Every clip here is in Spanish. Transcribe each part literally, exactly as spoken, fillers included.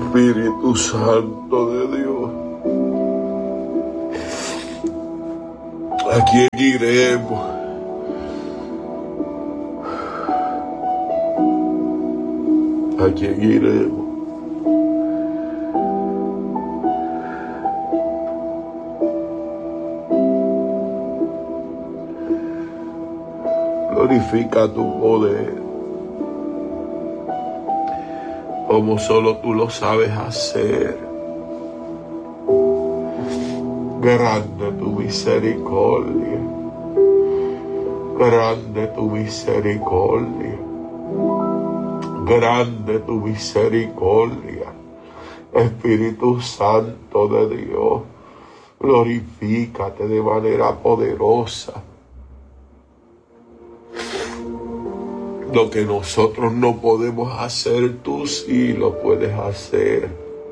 Espíritu Santo de Dios, ¿a quién iremos? ¿A quién iremos? Glorifica tu poder, como solo tú lo sabes hacer. Grande tu misericordia, grande tu misericordia, grande tu misericordia. Espíritu Santo de Dios, glorifícate de manera poderosa. Lo que nosotros no podemos hacer, tú sí lo puedes hacer.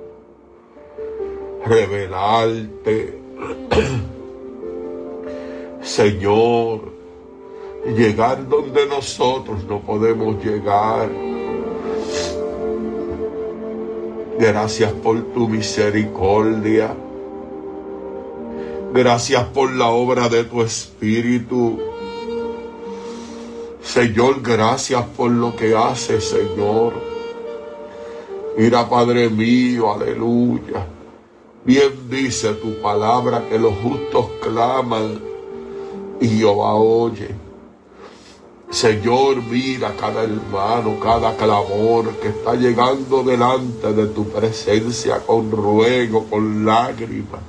Revelarte, Señor, llegar donde nosotros no podemos llegar. Gracias por tu misericordia. Gracias por la obra de tu Espíritu. Señor, gracias por lo que haces, Señor. Mira, Padre mío, aleluya. Bien dice tu palabra que los justos claman y Jehová oye. Señor, mira cada hermano, cada clamor que está llegando delante de tu presencia con ruego, con lágrimas.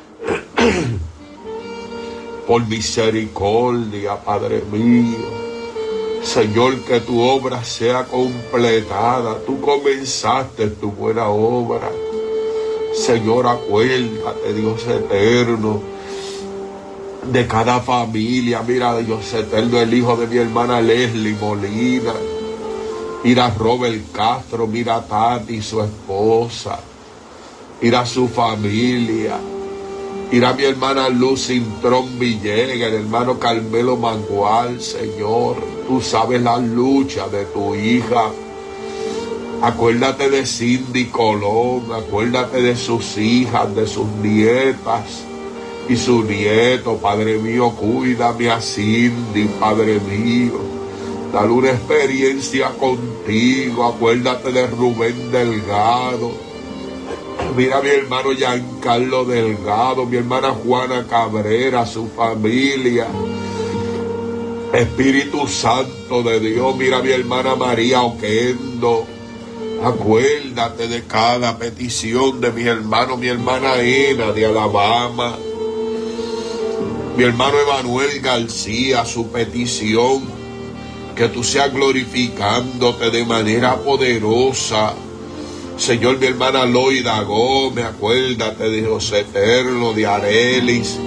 Por misericordia, Padre mío. Señor, que tu obra sea completada. Tú comenzaste tu buena obra. Señor, acuérdate, Dios eterno, de cada familia. Mira, Dios eterno, el hijo de mi hermana Leslie Molina. Mira a Robert Castro, mira a Tati, su esposa. Mira a su familia. Mira a mi hermana Luz Cintrón Villegas, el hermano Carmelo Mangual, Señor. Tú sabes la lucha de tu hija. Acuérdate de Cindy Colón, acuérdate de sus hijas, de sus nietas y su nieto. Padre mío, cuídame a Cindy, Padre mío. Dale una experiencia contigo. Acuérdate de Rubén Delgado. Mira a mi hermano Giancarlo Delgado, mi hermana Juana Cabrera, su familia. Espíritu Santo de Dios, mira a mi hermana María Oquendo. Acuérdate de cada petición de mis hermanos, mi hermana Ena de Alabama, mi hermano Emanuel García, su petición, que tú seas glorificándote de manera poderosa. Señor, mi hermana Loida Gómez, acuérdate de José Eterno, de Arelis,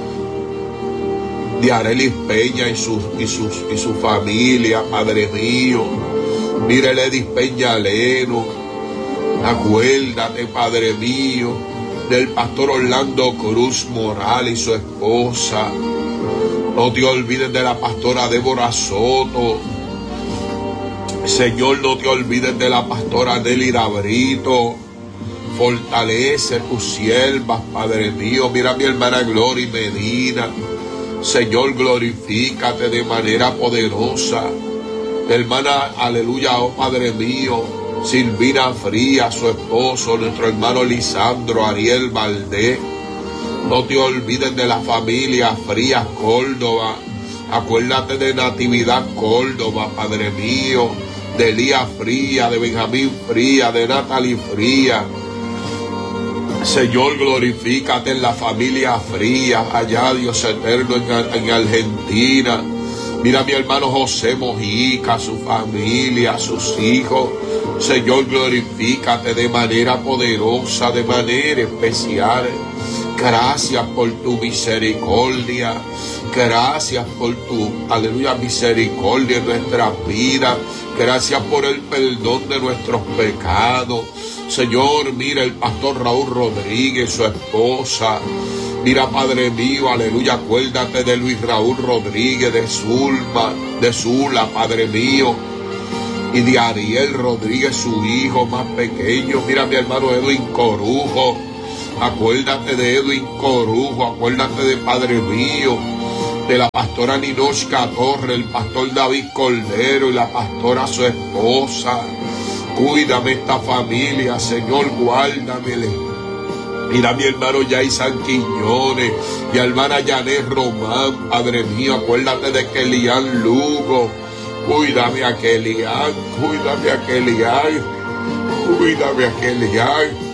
de Arelis Peña y su, y, sus, y su familia, Padre mío. Mira Edis Peñaleno, acuérdate, Padre mío, del pastor Orlando Cruz Morales y su esposa. No te olvides de la pastora Débora Soto. Señor, no te olvides de la pastora Nelly Brito. Fortalece tus siervas, Padre mío. Mira a mi hermana Gloria Medina. Señor, glorifícate de manera poderosa. Hermana, aleluya, oh Padre mío. Silvina Frías, su esposo, nuestro hermano Lisandro Ariel Valdés. No te olvides de la familia Frías Córdoba. Acuérdate de Natividad Córdoba, Padre mío. De Elías Frías, de Benjamín Frías, de Natalie Frías. Señor, glorifícate en la familia Frías, allá, Dios eterno, en, en Argentina. Mira a mi hermano José Mojica, su familia, sus hijos. Señor, glorifícate de manera poderosa, de manera especial. Gracias por tu misericordia. Gracias por tu, aleluya, misericordia en nuestras vidas. Gracias por el perdón de nuestros pecados. Señor, mira el pastor Raúl Rodríguez, su esposa. Mira, Padre mío, aleluya, acuérdate de Luis Raúl Rodríguez, de Zulma, de Zula, Padre mío. y de Ariel Rodríguez, su hijo más pequeño. Mira mi hermano Edwin Corujo, acuérdate de Edwin Corujo, acuérdate de Padre mío, de la pastora Ninochka Torre, el pastor David Cordero y la pastora su esposa. Cuídame esta familia, Señor, guárdamele. Mira mi hermano Jaisan Quiñones y hermana Yanet Román, Padre mío, acuérdate de Kelian Lugo. Cuídame a Kelian, cuídame a Kelian, cuídame a Kelian.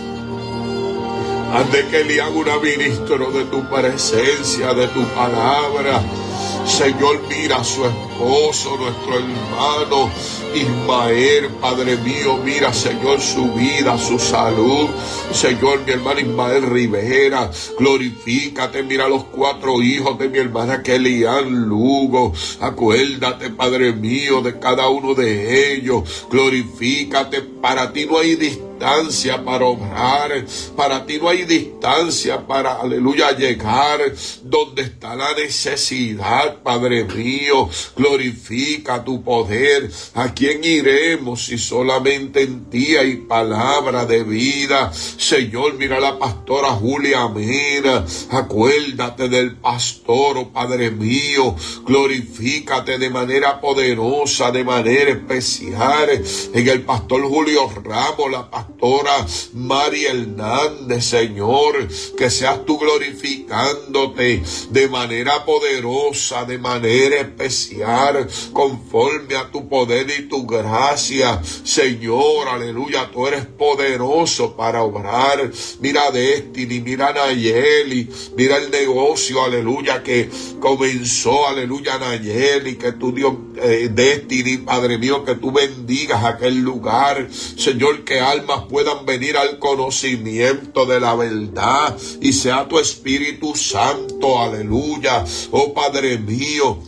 Haz de Kelian un ministro de tu presencia, de tu palabra. Señor, mira a su esposo, nuestro hermano Ismael, Padre mío, mira, Señor, su vida, su salud. Señor, mi hermano Ismael Rivera, glorifícate, mira los cuatro hijos de mi hermana Kelian Lugo. Acuérdate, Padre mío, de cada uno de ellos. Glorifícate, para ti no hay distancia para obrar, para ti no hay distancia para, aleluya, llegar donde está la necesidad, Padre mío. Glorifica tu poder. ¿A quién iremos si solamente en ti hay palabra de vida? Señor, mira la pastora Julia Mena, acuérdate del pastor, oh Padre mío. Glorifícate de manera poderosa, de manera especial en el pastor Julio Ramos, la pastora María Hernández. Señor, que seas tú glorificándote de manera poderosa, de manera especial, conforme a tu poder y tu gracia. Señor, aleluya, tú eres poderoso para obrar. Mira Destiny, mira Nayeli, mira el negocio, aleluya, que comenzó, aleluya, Nayeli, que tú Dios, eh, Destiny, Padre mío, que tú bendigas aquel lugar, Señor, que almas puedan venir al conocimiento de la verdad y sea tu Espíritu Santo, aleluya, oh Padre mío,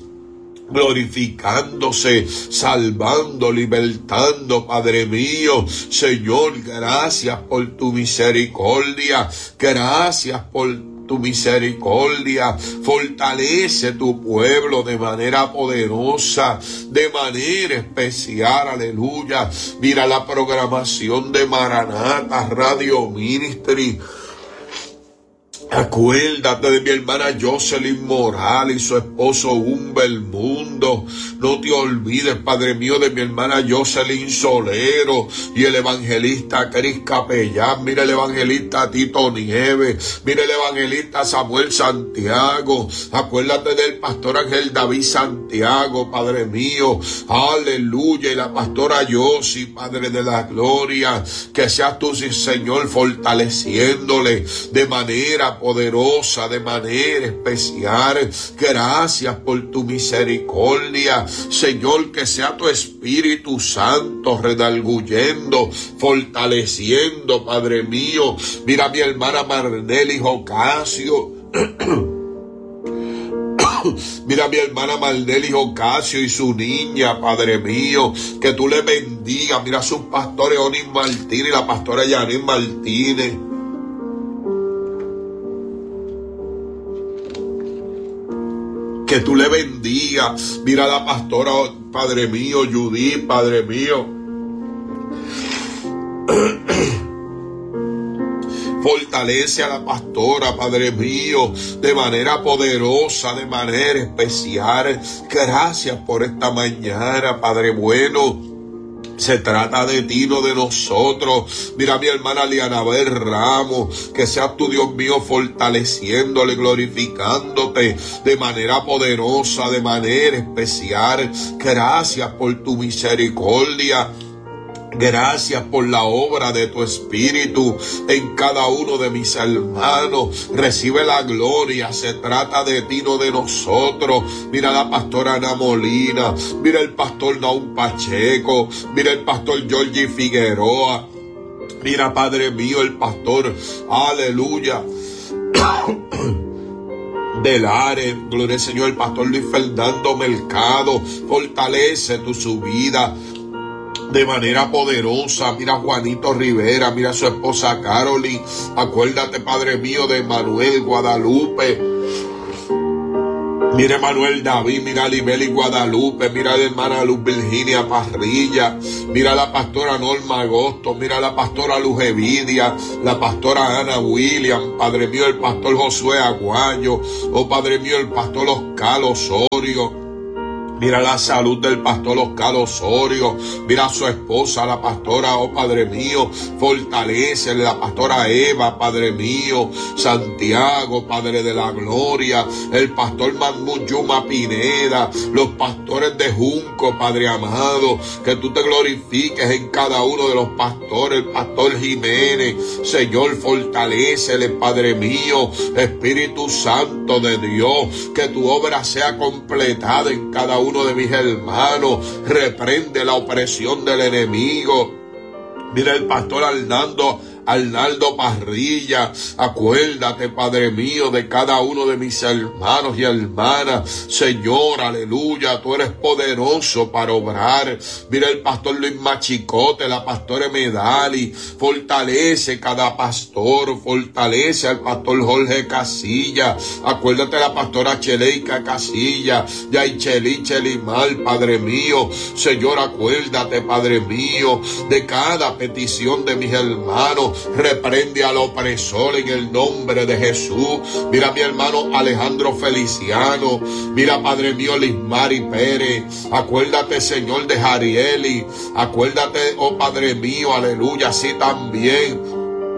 glorificándose, salvando, libertando, Padre mío. Señor, gracias por tu misericordia, gracias por tu misericordia. Fortalece tu pueblo de manera poderosa, de manera especial, aleluya. Mira la programación de Maranata Radio Ministry. Acuérdate de mi hermana Jocelyn Morales y su esposo Humber Mundo. No te olvides, Padre mío, de mi hermana Jocelyn Solero y el evangelista Cris Capellán. Mira el evangelista Tito Nieves. Mira el evangelista Samuel Santiago. Acuérdate del pastor Ángel David Santiago, Padre mío. Aleluya. Y la pastora Yossi, Padre de la gloria. Que seas tú, Señor, fortaleciéndole de manera poderosa, de manera especial. Gracias por tu misericordia, Señor, que sea tu Espíritu Santo redarguyendo, fortaleciendo, Padre mío. Mira a mi hermana Marnelly Ocasio. Mira a mi hermana Marnelly Ocasio y su niña, Padre mío, que tú le bendigas. Mira a sus pastores Onis Martínez y la pastora Yanet Martínez. Que tú le bendigas. Mira a la pastora, Padre mío, Judith, Padre mío. Fortalece a la pastora, Padre mío, de manera poderosa, de manera especial. Gracias por esta mañana, Padre bueno. Se trata de ti, no de nosotros. Mira a mi hermana Lianabel Ramos, que seas tu Dios mío fortaleciéndole, glorificándote de manera poderosa, de manera especial. Gracias por tu misericordia. Gracias por la obra de tu Espíritu en cada uno de mis hermanos. Recibe la gloria. Se trata de ti, no de nosotros. Mira la pastora Ana Molina. Mira el pastor Naum Pacheco. Mira el pastor Georgie Figueroa. Mira, Padre mío, el pastor, aleluya, del Ares, gloria al Señor, el pastor Luis Fernando Mercado. Fortalece tu su vida de manera poderosa. Mira a Juanito Rivera, mira a su esposa Carolyn. Acuérdate, Padre mío, de Manuel Guadalupe. Mira Manuel David, mira Libeli Guadalupe, mira la hermana Luz Virginia Parrilla, mira la pastora Norma Agosto, mira la pastora Luz Evidia, la pastora Ana William, Padre mío el pastor Josué Aguayo, oh Padre mío el pastor Oscar Osorio. Mira la salud del pastor Oscar Osorio. Mira a su esposa, la pastora, oh Padre mío. Fortalece la pastora Eva, Padre mío. Santiago, Padre de la gloria. El pastor Mahmoud Yuma Pineda. Los pastores de Junco, Padre amado. Que tú te glorifiques en cada uno de los pastores. El pastor Jiménez. Señor, fortalécele, Padre mío. Espíritu Santo de Dios. Que tu obra sea completada en cada uno de mis hermanos. Reprende la opresión del enemigo. Mira el pastor Arnaldo Arnaldo Parrilla, acuérdate, Padre mío, de cada uno de mis hermanos y hermanas. Señor, aleluya, tú eres poderoso para obrar. Mira el pastor Luis Machicote, la pastora Medali, fortalece cada pastor, fortalece al pastor Jorge Casilla, acuérdate de la pastora Cheleika Casilla, Yaicheli Chelimal, Padre mío. Señor, acuérdate, Padre mío, de cada petición de mis hermanos. Reprende al opresor en el nombre de Jesús. Mira mi hermano Alejandro Feliciano. Mira, Padre mío, Lismari Pérez. Acuérdate, Señor, de Jarieli. Acuérdate, oh Padre mío, aleluya, así también.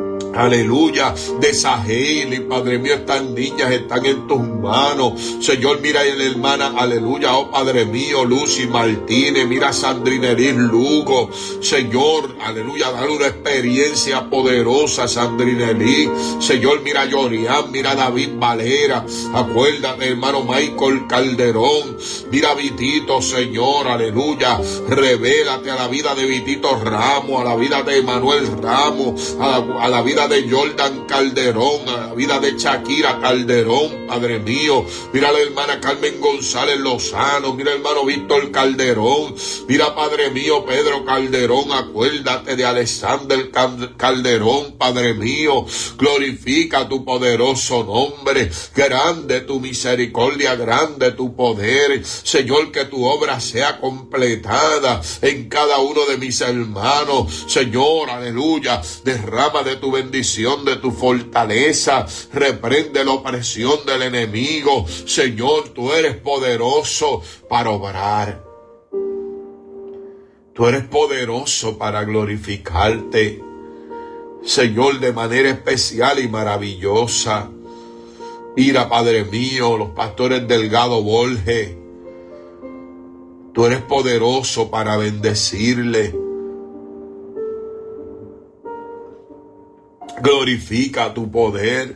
Aleluya, de Sahel, y Padre mío, estas niñas están en tus manos. Señor, mira a la hermana, aleluya, oh Padre mío, Lucy Martínez, mira a Sandrineris Lugo. Señor, aleluya, dale una experiencia poderosa a Sandrineris. Señor, mira a Yorian, mira a David Valera. Acuérdate, hermano Michael Calderón. Mira a Vitito, Señor, aleluya. Revélate a la vida de Vitito Ramos, a la vida de Manuel Ramos, a la, a la vida de Jordan Calderón, a la vida de Shakira Calderón, Padre mío. Mira a la hermana Carmen González Lozano, mira hermano Víctor Calderón, mira, Padre mío, Pedro Calderón. Acuérdate de Alexander Calderón, Padre mío. Glorifica tu poderoso nombre. Grande tu misericordia, grande tu poder. Señor, que tu obra sea completada en cada uno de mis hermanos. Señor, aleluya, derrama de tu bendición, de tu fortaleza. Reprende la opresión del enemigo. Señor, tú eres poderoso para obrar. Tú eres poderoso para glorificarte, Señor, de manera especial y maravillosa. Mira, Padre mío, los pastores Delgado Borges, tú eres poderoso para bendecirle. Glorifica tu poder.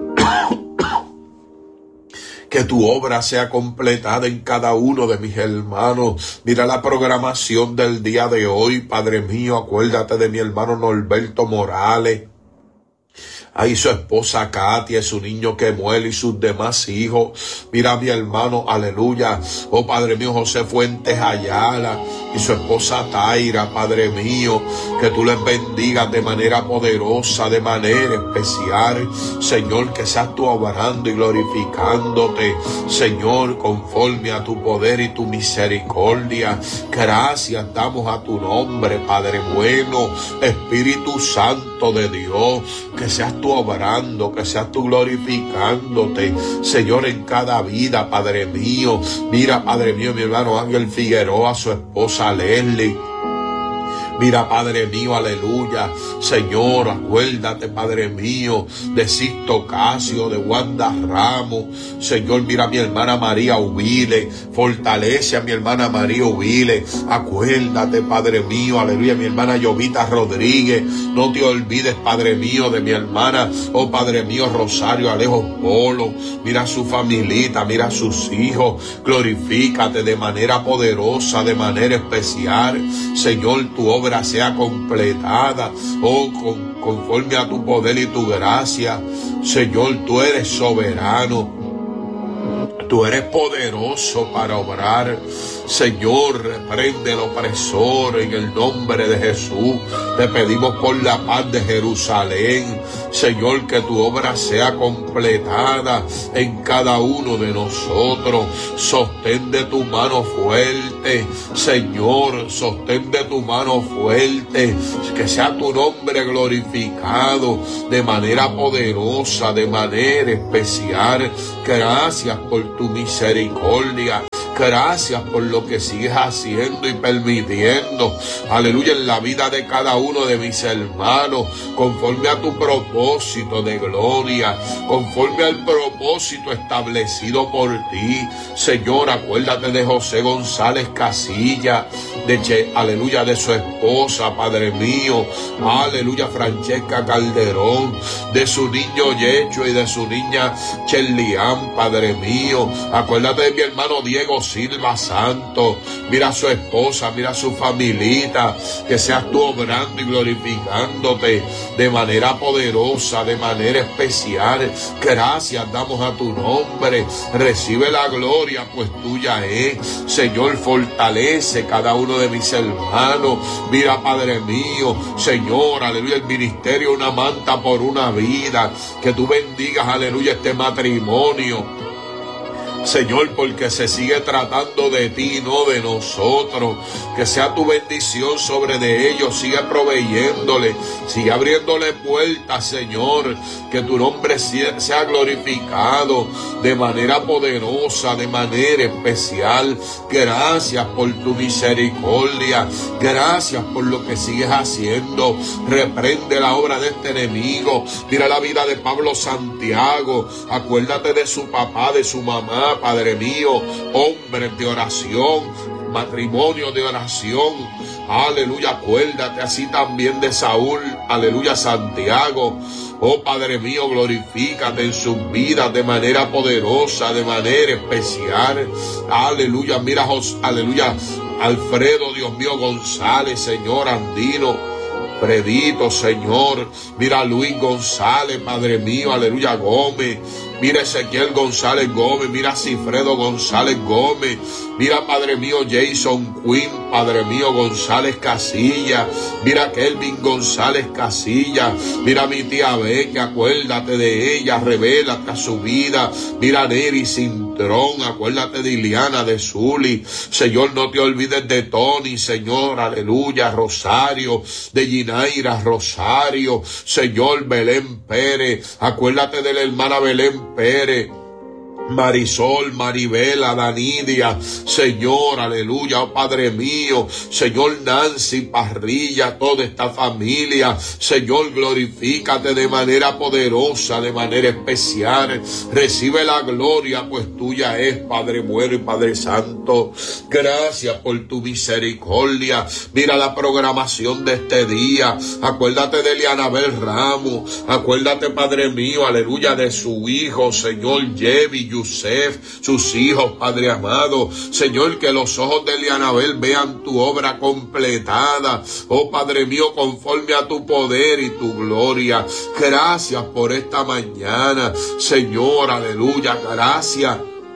Que tu obra sea completada en cada uno de mis hermanos. Mira la programación del día de hoy, Padre mío. Acuérdate de mi hermano Norberto Morales. Ahí su esposa Katia, su niño que muere y sus demás hijos. Mira a mi hermano, aleluya, oh Padre mío, José Fuentes Ayala y su esposa Taira, Padre mío, que tú les bendigas de manera poderosa, de manera especial. Señor, que seas tú obrando y glorificándote, Señor, conforme a tu poder y tu misericordia. Gracias damos a tu nombre, Padre bueno, Espíritu Santo de Dios, que seas tú obrando, que seas tú glorificándote, Señor, en cada vida, Padre mío. Mira, Padre mío, mi hermano Ángel Figueroa, su esposa Leslie. Mira, Padre mío, aleluya. Señor, acuérdate, Padre mío, de Sisto Casio, de Wanda Ramos. Señor, mira a mi hermana María Ubile. Fortalece a mi hermana María Ubile. Acuérdate, Padre mío, aleluya, mi hermana Llovita Rodríguez. No te olvides, Padre mío, de mi hermana, oh Padre mío, Rosario Alejo Polo. Mira a su familita, mira a sus hijos. Glorifícate de manera poderosa, de manera especial. Señor, tu obra sea completada, oh, con, conforme a tu poder y tu gracia. Señor, tú eres soberano, tú eres poderoso para obrar. Señor, reprende el opresor en el nombre de Jesús. Te pedimos por la paz de Jerusalén, Señor, que tu obra sea completada en cada uno de nosotros. Sostén de tu mano fuerte, Señor, sostén de tu mano fuerte, que sea tu nombre glorificado de manera poderosa, de manera especial. Gracias por tu misericordia. Gracias por lo que sigues haciendo y permitiendo, aleluya, en la vida de cada uno de mis hermanos, conforme a tu propósito de gloria, conforme al propósito establecido por ti. Señor, acuérdate de José González Casilla, de che, aleluya, de su esposa, Padre mío, aleluya, Francesca Calderón, de su niño Yecho y de su niña Cherlián, Padre mío. Acuérdate de mi hermano Diego Silva Santo, mira a su esposa, mira a su familita, que seas tú obrando y glorificándote de manera poderosa, de manera especial. Gracias damos a tu nombre, recibe la gloria, pues tuya es. Señor, fortalece cada uno de mis hermanos, mira, Padre mío, Señor, aleluya, el ministerio, una manta por una vida, que tú bendigas, aleluya, este matrimonio, Señor, porque se sigue tratando de ti, no de nosotros. Que sea tu bendición sobre de ellos, sigue proveyéndole, sigue abriéndole puertas, Señor. Que tu nombre sea glorificado de manera poderosa, de manera especial. Gracias por tu misericordia, gracias por lo que sigues haciendo. Reprende la obra de este enemigo. Mira la vida de Pablo Santiago, acuérdate de su papá, de su mamá, Padre mío, hombres de oración, matrimonio de oración, aleluya, acuérdate así también de Saúl, aleluya, Santiago. Oh Padre mío, glorifícate en sus vidas de manera poderosa, de manera especial. Aleluya, mira, aleluya, Alfredo, Dios mío, González, Señor, Andino, Fredito, Señor, mira Luis González, Padre mío, aleluya, Gómez, mira Ezequiel González Gómez, mira Cifredo González Gómez, mira, Padre mío, Jason Quinn, Padre mío, González Casilla, mira Kelvin González Casilla, mira mi tía Becky, acuérdate de ella, revélate a su vida, mira Neri Cintrón, acuérdate de Iliana, de Zuli, Señor, no te olvides de Tony, Señor, aleluya, Rosario, de Ginaira, Rosario, Señor, Belén Pérez, acuérdate de la hermana Belén Pérez, Marisol, Maribela, Danidia, Señor, aleluya, oh Padre mío, Señor, Nancy, Parrilla, toda esta familia, Señor, glorifícate de manera poderosa, de manera especial, recibe la gloria, pues tuya es, Padre bueno y Padre santo. Gracias por tu misericordia. Mira la programación de este día, acuérdate de Elianabel Ramos, acuérdate, Padre mío, aleluya, de su hijo, Señor, Yevi, Yusef, sus hijos, Padre amado, Señor, que los ojos de Elianabel vean tu obra completada, oh Padre mío, conforme a tu poder y tu gloria. Gracias por esta mañana, Señor, aleluya, gracias,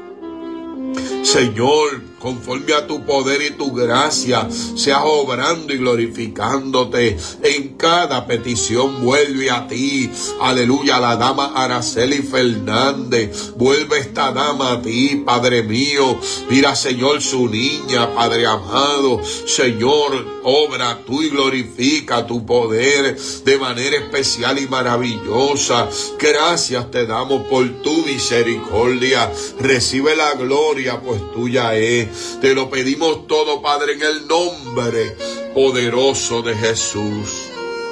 Señor, conforme a tu poder y tu gracia, seas obrando y glorificándote en cada petición. Vuelve a ti, aleluya, la dama Araceli Fernández, vuelve esta dama a ti, Padre mío. Mira, Señor, su niña, Padre amado, Señor, obra tú y glorifica tu poder de manera especial y maravillosa. Gracias te damos por tu misericordia. Recibe la gloria, pues tuya es. Te lo pedimos todo, Padre, en el nombre poderoso de Jesús.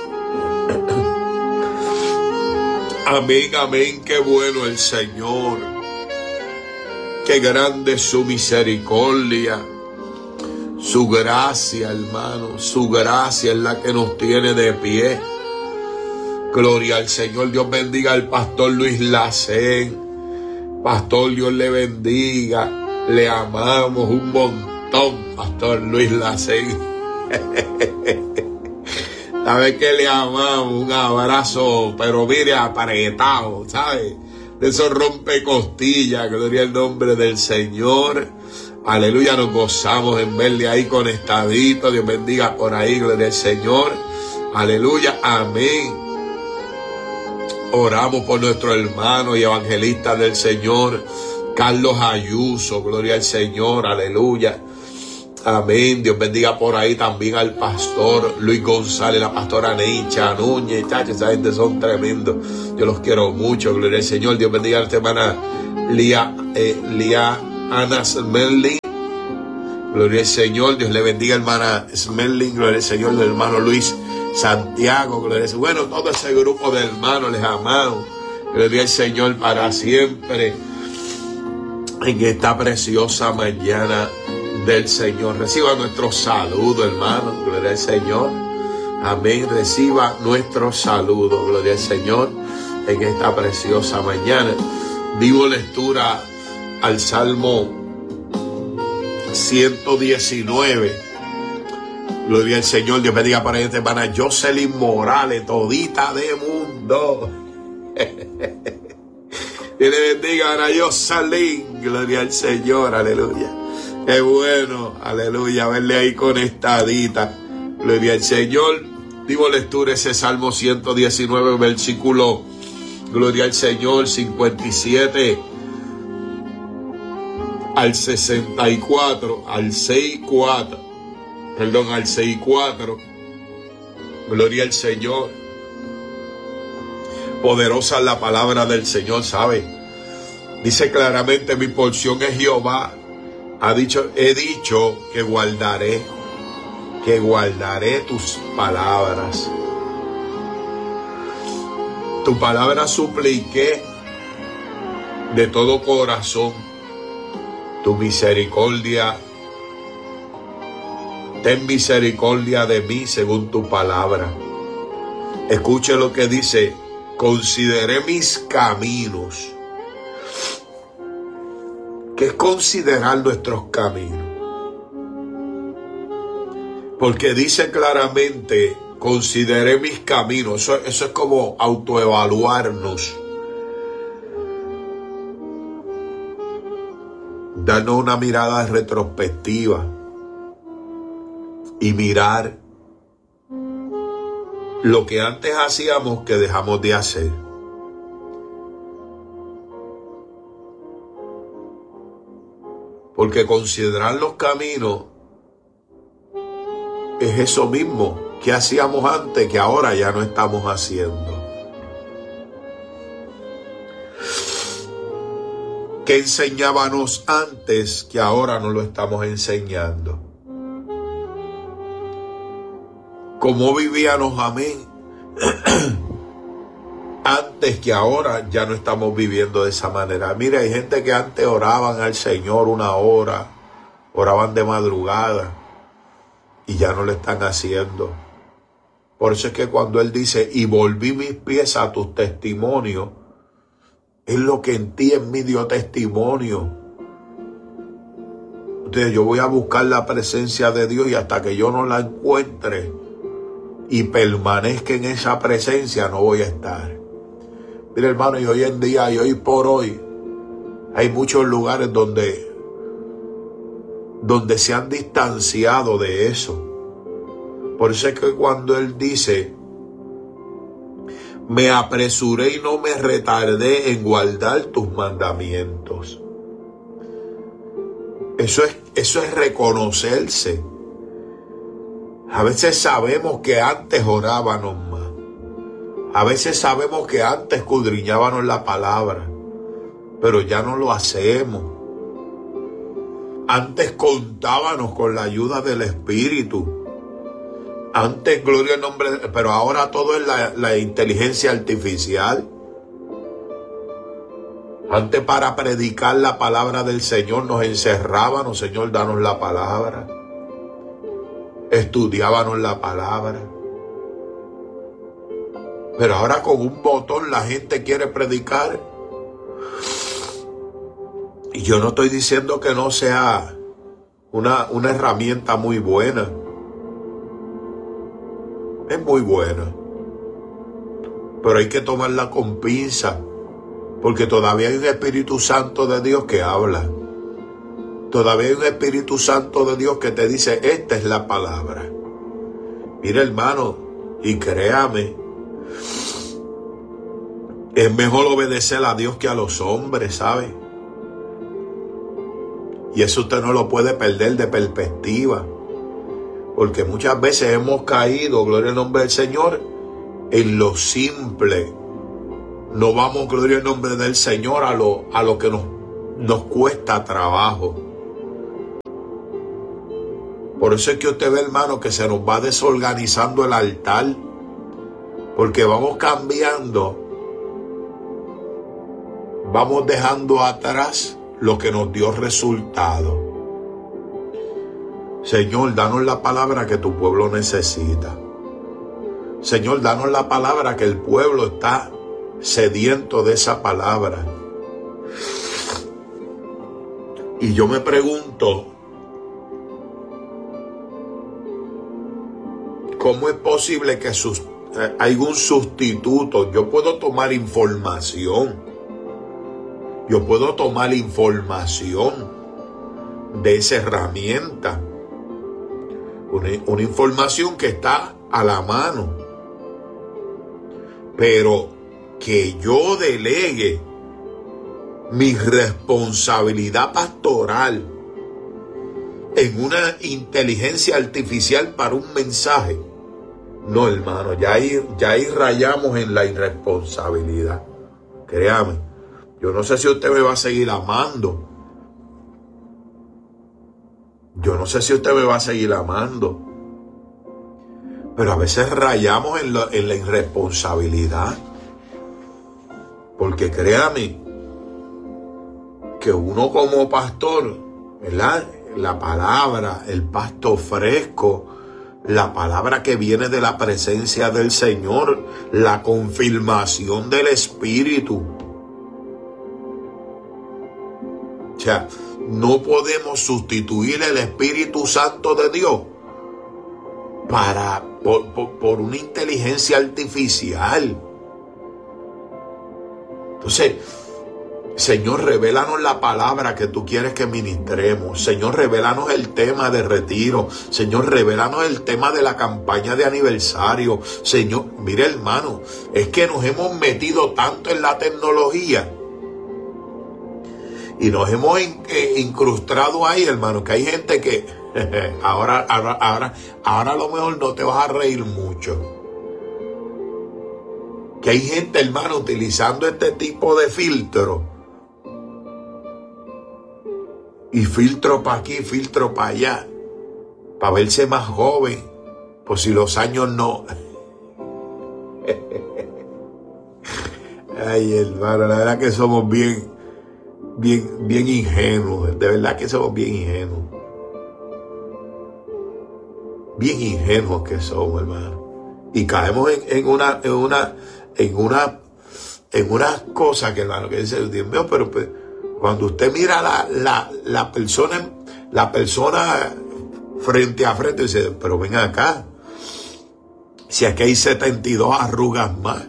Amén, amén. Qué bueno el Señor. Qué grande es su misericordia. Su gracia, hermano. Su gracia es la que nos tiene de pie. Gloria al Señor. Dios bendiga al pastor Luis Lacén. Pastor, Dios le bendiga. Le amamos un montón, Pastor Luis Lacén. ¿Sabe que le amamos? Un abrazo, pero mire, apretado, ¿sabe? De esos rompecostillas, gloria al nombre del Señor. Aleluya, nos gozamos en verle ahí conectadito. Dios bendiga por ahí, gloria al Señor. Aleluya, amén. Oramos por nuestro hermano y evangelista del Señor, Carlos Ayuso, gloria al Señor, aleluya. Amén. Dios bendiga por ahí también al pastor Luis González, la pastora Neicha Núñez. Chacho, esa gente son tremendos. Yo los quiero mucho. Gloria al Señor. Dios bendiga a nuestra hermana Lía, eh, Lía Ana Smerling. Gloria al Señor. Dios le bendiga, hermana Smerling. Gloria al Señor. Del hermano Luis Santiago. Gloria al Señor. Bueno, todo ese grupo de hermanos les amamos. Gloria al Señor para siempre. En esta preciosa mañana del Señor. Reciba nuestro saludo, hermano. Gloria al Señor. Amén. Reciba nuestro saludo. Gloria al Señor. En esta preciosa mañana. Digo lectura al Salmo ciento diecinueve. Gloria al Señor. Dios bendiga para esta hermana Jocelyn Morales, todita de mundo. Dios le bendiga a Jocelyn. Gloria al Señor. Aleluya. Qué bueno, aleluya, verle ahí conectadita. Gloria al Señor. Digo lectura ese Salmo ciento diecinueve, versículo, gloria al Señor, cincuenta y siete al sesenta y cuatro, al sesenta y cuatro, perdón, al sesenta y cuatro. Gloria al Señor. Poderosa la palabra del Señor, ¿sabe? Dice claramente: mi porción es Jehová. Ha dicho, he dicho que guardaré, que guardaré tus palabras. Tu palabra supliqué de todo corazón. Tu misericordia, ten misericordia de mí según tu palabra. Escuche lo que dice: consideré mis caminos. ¿Qué es considerar nuestros caminos? Porque dice claramente: consideré mis caminos. Eso, eso es como autoevaluarnos. Darnos una mirada retrospectiva y mirar lo que antes hacíamos que dejamos de hacer. Porque considerar los caminos es eso mismo que hacíamos antes, que ahora ya no estamos haciendo. Que enseñábamos antes, que ahora no lo estamos enseñando. Cómo vivíamos, amén, antes, que ahora ya no estamos viviendo de esa manera. Mire, hay gente que antes oraban al Señor una hora, oraban de madrugada, y ya no lo están haciendo. Por eso es que cuando Él dice: y volví mis pies a tus testimonios, es lo que en ti, en mí, dio testimonio. Entonces yo voy a buscar la presencia de Dios, y hasta que yo no la encuentre y permanezca en esa presencia, no voy a estar. Mire, hermano, y hoy en día y hoy por hoy hay muchos lugares donde, donde se han distanciado de eso. Por eso es que cuando Él dice: me apresuré y no me retardé en guardar tus mandamientos. Eso es, eso es reconocerse. A veces sabemos que antes orábamos más. A veces sabemos que antes escudriñábamos la palabra, pero ya no lo hacemos. Antes contábamos con la ayuda del Espíritu. Antes, gloria al nombre de... Pero ahora todo es la, la inteligencia artificial. Antes, para predicar la palabra del Señor, nos encerrábamos: Señor, danos la palabra. Estudiábamos la palabra. Pero ahora con un botón la gente quiere predicar. Y yo no estoy diciendo que no sea una, una herramienta muy buena. Es muy buena. Pero hay que tomarla con pinza. Porque todavía hay un Espíritu Santo de Dios que habla. Todavía hay un Espíritu Santo de Dios que te dice, esta es la palabra. Mira, hermano, y créame, es mejor obedecer a Dios que a los hombres, ¿sabe? Y eso usted no lo puede perder de perspectiva. Porque muchas veces hemos caído, gloria al nombre del Señor, en lo simple. No vamos, gloria al nombre del Señor, a lo, a lo que nos, nos cuesta trabajo. Por eso es que usted ve, hermano, que se nos va desorganizando el altar. Porque vamos cambiando. Vamos dejando atrás lo que nos dio resultado. Señor, danos la palabra que tu pueblo necesita. Señor, danos la palabra que el pueblo está sediento de esa palabra. Y yo me pregunto, ¿cómo es posible que sus, eh, hay un sustituto? Yo puedo tomar información. Yo puedo tomar información de esa herramienta. Una, una información que está a la mano. Pero que yo delegue mi responsabilidad pastoral en una inteligencia artificial para un mensaje. No, hermano, ya ahí, ya ahí rayamos en la irresponsabilidad. Créame, yo no sé si usted me va a seguir amando. Yo no sé si usted me va a seguir amando. Pero a veces rayamos en la, en la irresponsabilidad. Porque créame, que uno como pastor, ¿verdad? La palabra, el pasto fresco, la palabra que viene de la presencia del Señor, la confirmación del Espíritu. O sea, no podemos sustituir el Espíritu Santo de Dios para, por, por, por una inteligencia artificial. Entonces, Señor, revélanos la palabra que tú quieres que ministremos. Señor, revélanos el tema de retiro. Señor, revélanos el tema de la campaña de aniversario. Señor, mire, hermano, es que nos hemos metido tanto en la tecnología y nos hemos incrustado ahí, hermano, que hay gente que ahora, ahora, ahora, ahora a lo mejor no te vas a reír mucho. Que hay gente, hermano, utilizando este tipo de filtro. Y filtro para aquí, filtro para allá. Para verse más joven. Por si los años no. Ay, hermano, la verdad que somos bien, bien, bien ingenuos. De verdad que somos bien ingenuos. Bien ingenuos que somos, hermano. Y caemos en, en una, en una, en una, en una cosa que, hermano, que dice, Dios mío, pero pues, cuando usted mira la, la, la persona, la persona frente a frente, dice, pero ven acá, si aquí hay setenta y dos arrugas más.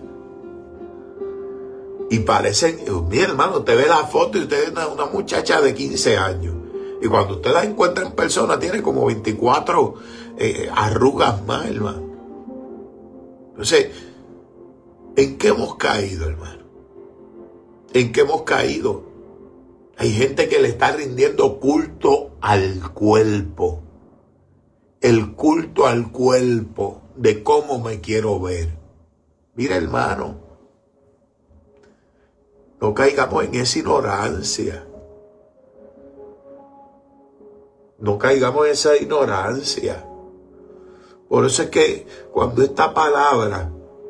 Y parecen, mi hermano, usted ve la foto y usted es una, una muchacha de quince años. Y cuando usted la encuentra en persona, tiene como veinticuatro eh, arrugas más, hermano. Entonces, ¿en qué hemos caído, hermano? ¿En qué hemos caído? Hay gente que le está rindiendo culto al cuerpo. El culto al cuerpo de cómo me quiero ver. Mira, hermano, no caigamos en esa ignorancia. No caigamos en esa ignorancia. Por eso es que cuando esta palabra,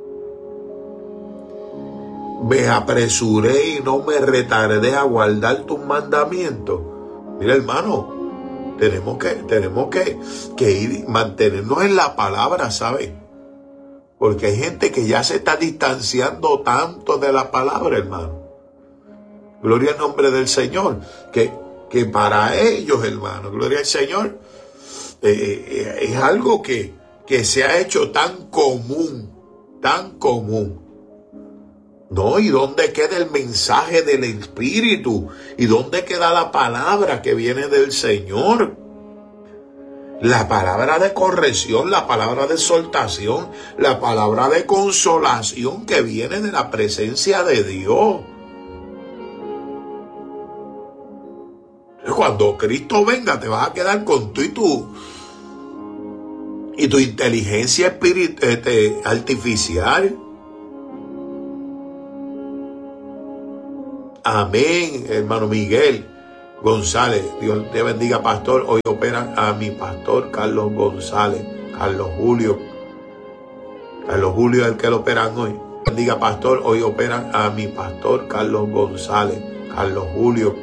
me apresuré y no me retardé a guardar tus mandamientos. Mira, hermano, tenemos que, tenemos que, que ir, mantenernos en la palabra, ¿sabes? Porque hay gente que ya se está distanciando tanto de la palabra, hermano. Gloria al nombre del Señor. Que, que para ellos, hermano, gloria al Señor, eh, eh, es algo que, que se ha hecho tan común, tan común. No, ¿y dónde queda el mensaje del Espíritu? ¿Y dónde queda la palabra que viene del Señor? La palabra de corrección, la palabra de exhortación, la palabra de consolación que viene de la presencia de Dios. Cuando Cristo venga, te vas a quedar con tú y tú y tu inteligencia espirit- este, artificial. Amén, hermano Miguel González. Dios te bendiga, pastor. Hoy operan a mi pastor Carlos González, Carlos Julio. Carlos Julio es el que lo operan hoy. Bendiga, pastor. Hoy operan a mi pastor Carlos González, Carlos Julio.